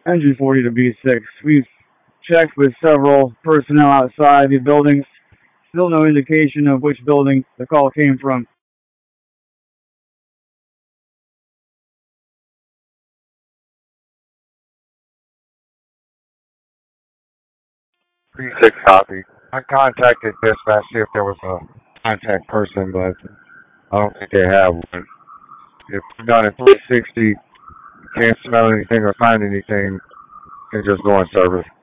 Engine 40 to B6. We've checked with several personnel outside the buildings. Still no indication of which building the call came from. 3-6 copy. I contacted dispatch see if there was a contact person, but I don't think they have one. If you're done at 360, you can't smell anything or find anything, you can just go on service.